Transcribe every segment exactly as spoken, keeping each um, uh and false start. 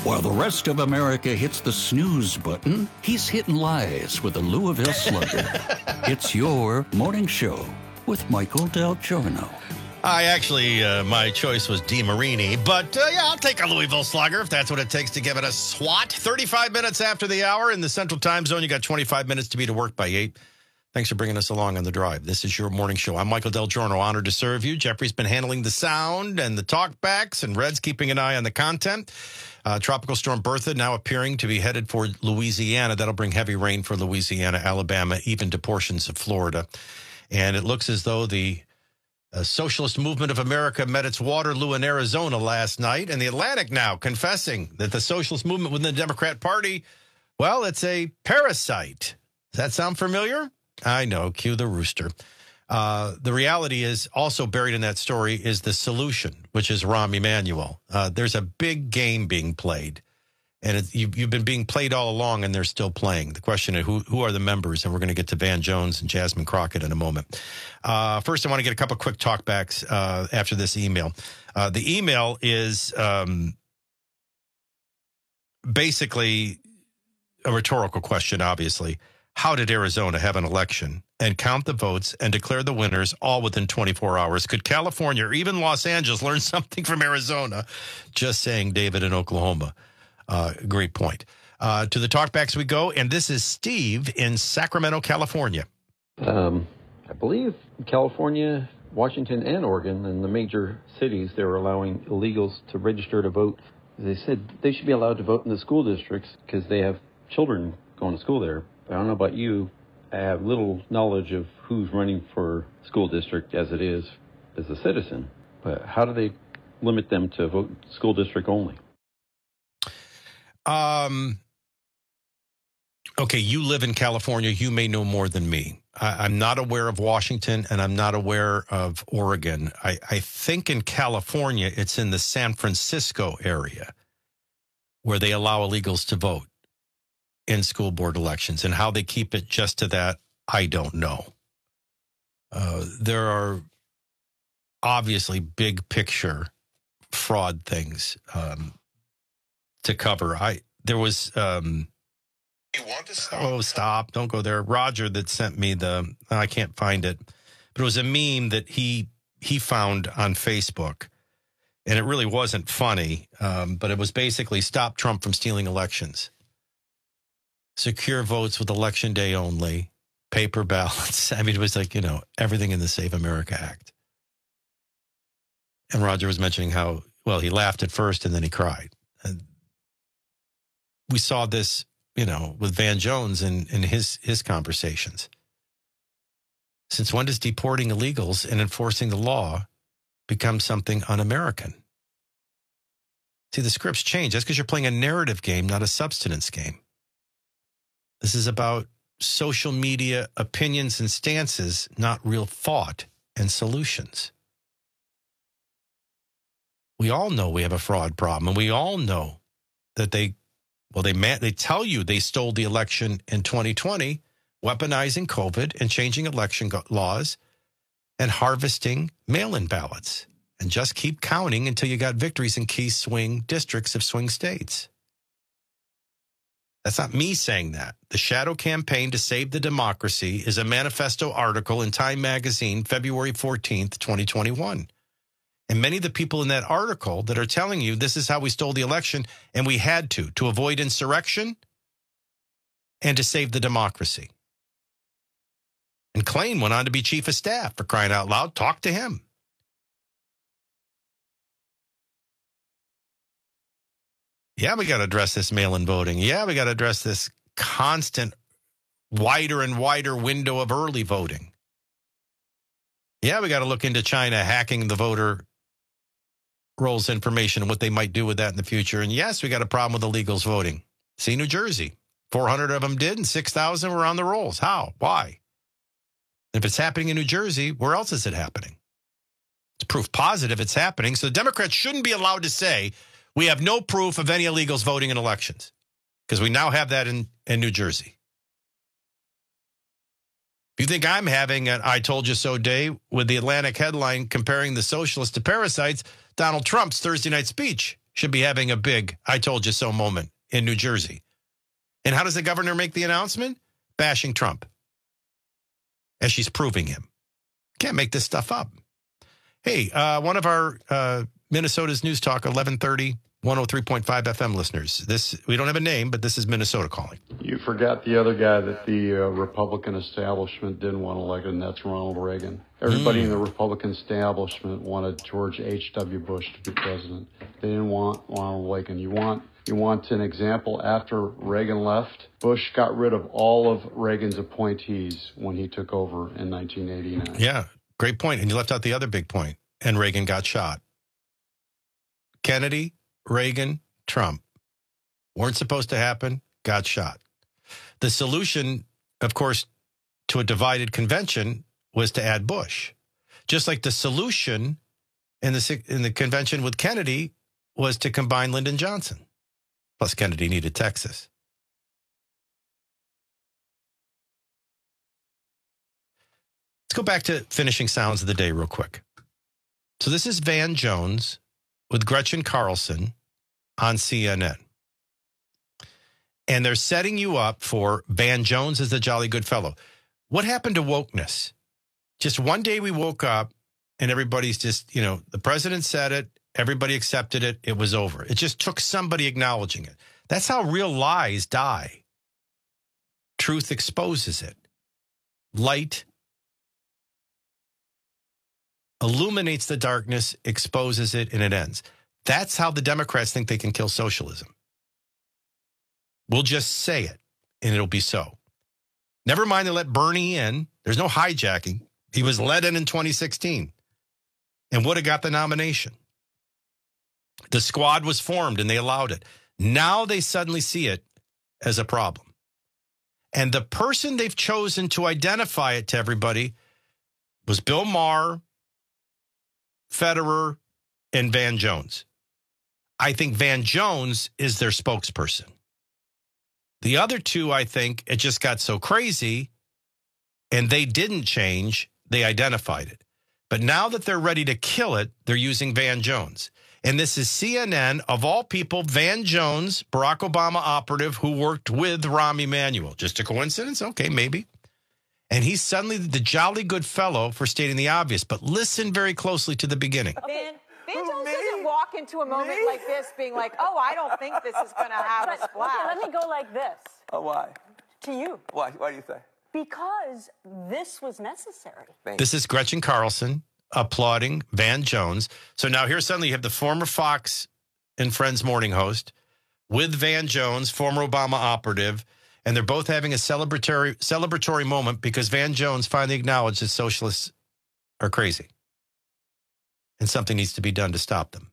While the rest of America hits the snooze button, he's hitting lies with the Louisville Slugger. It's your morning show with Michael Del Giorno. I actually, uh, my choice was DeMarini, but uh, yeah, I'll take a Louisville Slugger if that's what it takes to give it a swat. thirty-five minutes after the hour in the Central Time Zone. You got twenty-five minutes to be to work by eight. Thanks for bringing us along on the drive. This is your morning show. I'm Michael Del Giorno, honored to serve you. Jeffrey's been handling the sound and the talkbacks, and Red's keeping an eye on the content. Uh, Tropical Storm Bertha now appearing to be headed for Louisiana. That'll bring heavy rain for Louisiana, Alabama, even to portions of Florida. And it looks as though the uh, Socialist Movement of America met its Waterloo in Arizona last night. And the Atlantic now confessing that the Socialist Movement within the Democrat Party, well, it's a parasite. Does that sound familiar? I know. Cue the rooster. Uh, the reality is also buried in that story is the solution, which is Rahm Emanuel. Uh, there's a big game being played, and it, you, you've been being played all along, and they're still playing. The question is, who, who are the members? And we're going to get to Van Jones and Jasmine Crockett in a moment. Uh, first, I want to get a couple quick talkbacks uh, after this email. Uh, the email is um, basically a rhetorical question, obviously. How did Arizona have an election and count the votes and declare the winners all within twenty-four hours? Could California or even Los Angeles learn something from Arizona? Just saying, David, in Oklahoma. Uh, great point. Uh, to the talkbacks we go, and this is Steve in Sacramento, California. Um, I believe California, Washington, and Oregon, and the major cities, they're allowing illegals to register to vote. They said they should be allowed to vote in the school districts because they have children going to school there. I don't know about you. I have little knowledge of who's running for school district as it is as a citizen. But how do they limit them to vote school district only? Um. Okay, you live in California. You may know more than me. I, I'm not aware of Washington, and I'm not aware of Oregon. I, I think in California, it's in the San Francisco area where they allow illegals to vote in school board elections, and how they keep it just to that, I don't know. Uh, there are obviously big picture fraud things um, to cover. I there was um, you want to stop? Oh, stop! Don't go there. Roger that sent me the I can't find it, but it was a meme that he he found on Facebook, and it really wasn't funny, um, but it was basically stop Trump from stealing elections. Secure votes with election day only, paper ballots. I mean, it was like, you know, everything in the Save America Act. And Roger was mentioning how, well, he laughed at first and then he cried. And we saw this, you know, with Van Jones in, in his, his conversations. Since when does deporting illegals and enforcing the law become something un-American? See, the scripts change. That's because you're playing a narrative game, not a substance game. This is about social media opinions and stances, not real thought and solutions. We all know we have a fraud problem, and we all know that they, well, they they tell you they stole the election in twenty twenty, weaponizing COVID and changing election laws and harvesting mail-in ballots. And just keep counting until you got victories in key swing districts of swing states. That's not me saying that. The Shadow Campaign to Save the Democracy is a manifesto article in Time Magazine, February fourteenth, twenty twenty-one. And many of the people in that article that are telling you this is how we stole the election, and we had to, to avoid insurrection and to save the democracy. And Klain went on to be chief of staff, for crying out loud. Talk to him. Yeah, we got to address this mail-in voting. Yeah, we got to address this constant wider and wider window of early voting. Yeah, we got to look into China hacking the voter rolls information and what they might do with that in the future. And yes, we got a problem with illegals voting. See New Jersey. four hundred of them did and six thousand were on the rolls. How? Why? If it's happening in New Jersey, where else is it happening? It's proof positive it's happening. So the Democrats shouldn't be allowed to say, we have no proof of any illegals voting in elections, because we now have that in, in New Jersey. If you think I'm having an I told you so day with the Atlantic headline comparing the socialists to parasites, Donald Trump's Thursday night speech should be having a big I told you so moment in New Jersey. And how does the governor make the announcement? Bashing Trump. As she's proving him. Can't make this stuff up. Hey, uh, one of our uh, Minnesota's News Talk eleven thirty, one oh three point five F M listeners. This we don't have a name, but this is Minnesota calling. You forgot the other guy that the uh, Republican establishment didn't want elected, and that's Ronald Reagan. Everybody mm. in the Republican establishment wanted George H W. Bush to be president. They didn't want Ronald Reagan. You want you want an example? After Reagan left, Bush got rid of all of Reagan's appointees when he took over in nineteen eighty-nine. Yeah, great point. And you left out the other big point. And Reagan got shot. Kennedy, Reagan, Trump weren't supposed to happen, got shot. The solution, of course, to a divided convention was to add Bush. Just like the solution in the in the convention with Kennedy was to combine Lyndon Johnson. Plus, Kennedy needed Texas. Let's go back to finishing sounds of the day real quick. So this is Van Jones with Gretchen Carlson on C N N. And they're setting you up for Van Jones as the jolly good fellow. What happened to wokeness? Just one day we woke up and everybody's just, you know, the president said it, everybody accepted it, it was over. It just took somebody acknowledging it. That's how real lies die. Truth exposes it. Light illuminates the darkness, exposes it, and it ends. That's how the Democrats think they can kill socialism. We'll just say it, and it'll be so. Never mind they let Bernie in. There's no hijacking. He was let in in twenty sixteen and would have got the nomination. The squad was formed, and they allowed it. Now they suddenly see it as a problem. And the person they've chosen to identify it to everybody was Bill Maher, Federer, and Van Jones. I think Van Jones is their spokesperson. The other two, I think, it just got so crazy, and they didn't change. They identified it. But now that they're ready to kill it, they're using Van Jones. And this is C N N, of all people, Van Jones, Barack Obama operative who worked with Rahm Emanuel. Just a coincidence? Okay, maybe. And he's suddenly the jolly good fellow for stating the obvious. But listen very closely to the beginning. Van, Van Jones doesn't walk into a moment me? like this being like, oh, I don't think this is going to have a splash. Okay, let me go like this. Oh, why? To you. Why? Why do you say? Because this was necessary. Thanks. This is Gretchen Carlson applauding Van Jones. So now here suddenly you have the former Fox and Friends morning host with Van Jones, former Obama operative, and they're both having a celebratory celebratory moment because Van Jones finally acknowledged that socialists are crazy and something needs to be done to stop them.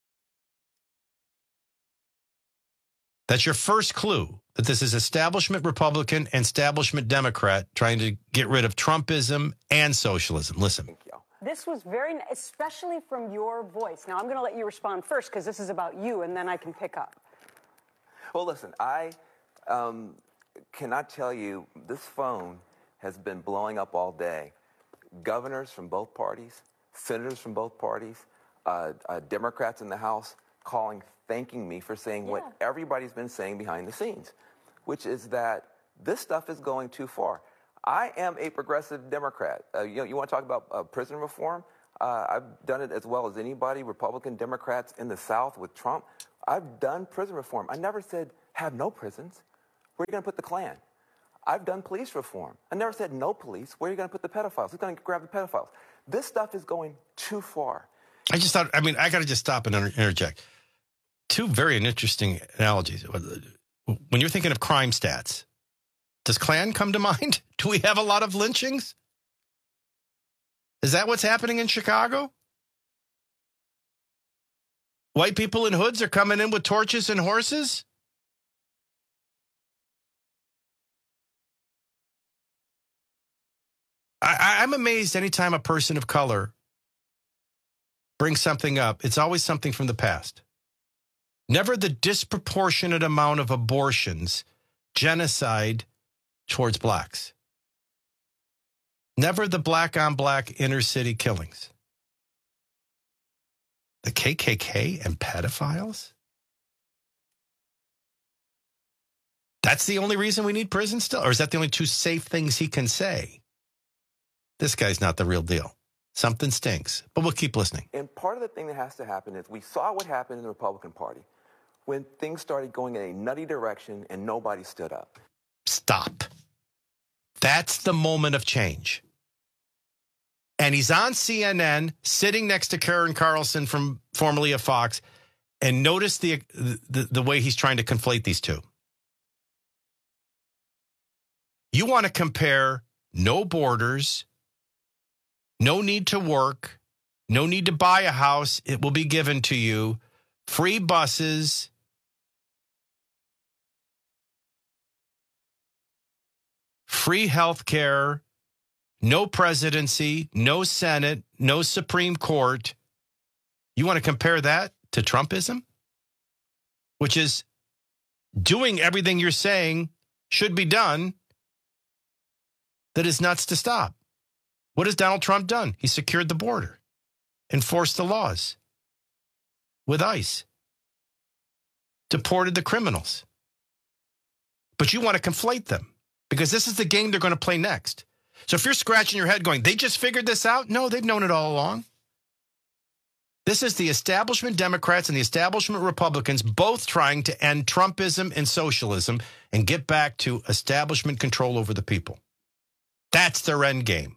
That's your first clue that this is establishment Republican and establishment Democrat trying to get rid of Trumpism and socialism. Listen. Thank you. This was very, especially from your voice. Now, I'm going to let you respond first because this is about you, and then I can pick up. Well, listen, I um, cannot tell you, this phone has been blowing up all day. Governors from both parties, senators from both parties, uh, uh, Democrats in the House calling, thanking me for saying yeah. what everybody's been saying behind the scenes, which is that this stuff is going too far. I am a progressive Democrat. Uh, you know, you want to talk about uh, prison reform? Uh, I've done it as well as anybody, Republican Democrats in the South with Trump. I've done prison reform. I never said have no prisons. Where are you going to put the Klan? I've done police reform. I never said no police. Where are you going to put the pedophiles? Who's going to grab the pedophiles? This stuff is going too far. I just thought, I mean, I got to just stop and inter- interject. Two very interesting analogies. When you're thinking of crime stats, does Klan come to mind? Do we have a lot of lynchings? Is that what's happening in Chicago? White people in hoods are coming in with torches and horses? I, I'm amazed anytime a person of color brings something up, it's always something from the past. Never the disproportionate amount of abortions, genocide towards blacks. Never the black on black inner city killings. The K K K and pedophiles? That's the only reason we need prison still? Or is that the only two safe things he can say? This guy's not the real deal. Something stinks, but we'll keep listening. And part of the thing that has to happen is we saw what happened in the Republican Party when things started going in a nutty direction and nobody stood up. Stop. That's the moment of change. And he's on C N N sitting next to Karen Carlson from formerly of Fox, and notice the, the, the way he's trying to conflate these two. You want to compare no borders, no need to work, no need to buy a house. It will be given to you. Free buses. Free health care. No presidency, no Senate, no Supreme Court. You want to compare that to Trumpism? Which is doing everything you're saying should be done that is nuts to stop. What has Donald Trump done? He secured the border, enforced the laws with ICE, deported the criminals. But you want to conflate them because this is the game they're going to play next. So if you're scratching your head going, they just figured this out? No, they've known it all along. This is the establishment Democrats and the establishment Republicans both trying to end Trumpism and socialism and get back to establishment control over the people. That's their end game.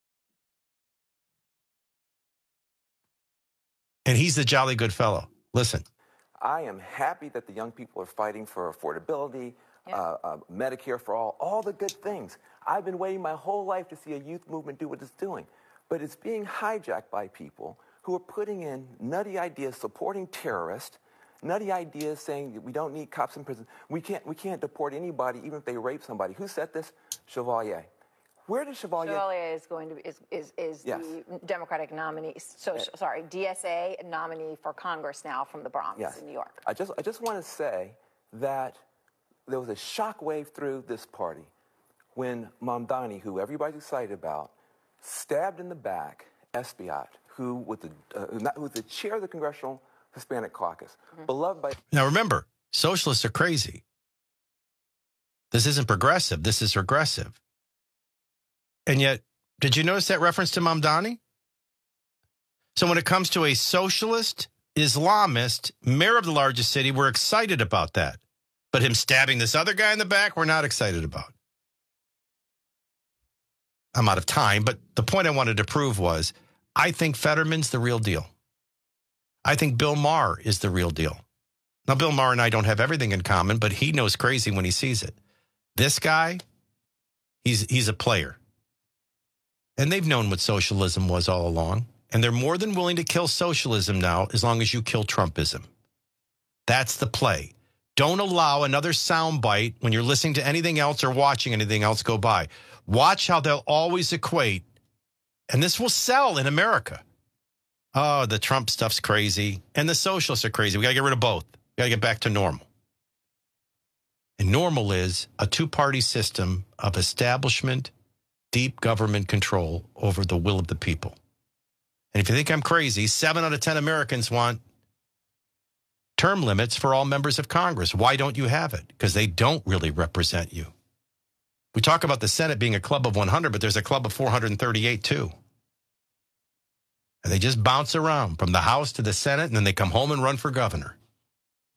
And he's the jolly good fellow. Listen. I am happy that the young people are fighting for affordability, yeah. uh, uh, Medicare for all, all the good things. I've been waiting my whole life to see a youth movement do what it's doing. But it's being hijacked by people who are putting in nutty ideas supporting terrorists, nutty ideas saying that we don't need cops in prison. We can't, we can't deport anybody even if they rape somebody. Who said this? Chevalier. Where did Chevalier... Chevalier is going to be, is, is, is yes. the Democratic nominee, so, yes. sorry, D S A nominee for Congress now from the Bronx yes. in New York. I just, I just want to say that there was a shockwave through this party when Mamdani, who everybody's excited about, stabbed in the back Espaillat, who was the, uh, who was the chair of the Congressional Hispanic Caucus, mm-hmm. beloved by... Now remember, socialists are crazy. This isn't progressive. This is regressive. And yet, did you notice that reference to Mamdani? So when it comes to a socialist, Islamist, mayor of the largest city, we're excited about that. But him stabbing this other guy in the back, we're not excited about. I'm out of time, but the point I wanted to prove was, I think Fetterman's the real deal. I think Bill Maher is the real deal. Now, Bill Maher and I don't have everything in common, but he knows crazy when he sees it. This guy, he's he's a player. And they've known what socialism was all along. And they're more than willing to kill socialism now as long as you kill Trumpism. That's the play. Don't allow another soundbite when you're listening to anything else or watching anything else go by. Watch how they'll always equate, and this will sell in America. Oh, the Trump stuff's crazy, and the socialists are crazy. We got to get rid of both. We got to get back to normal. And normal is a two-party system of establishment, deep government control over the will of the people. And if you think I'm crazy, seven out of ten Americans want term limits for all members of Congress. Why don't you have it? Because they don't really represent you. We talk about the Senate being a club of one hundred, but there's a club of four hundred thirty-eight too. And they just bounce around from the House to the Senate, and then they come home and run for governor.